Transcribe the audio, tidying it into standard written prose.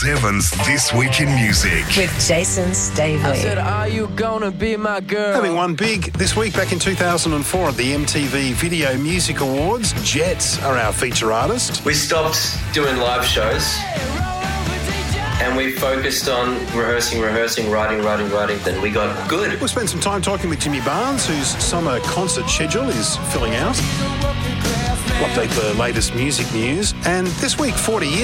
Devon's This Week in Music. With Jason Stavely. I said, are you gonna be my girl? Having won big this week back in 2004 at the MTV Video Music Awards, Jets are our feature artist. We stopped doing live shows and we focused on rehearsing, writing. Then we got good. We'll spend some time talking with Jimmy Barnes, whose summer concert schedule is filling out. We'll update the latest music news. And this week, 40 years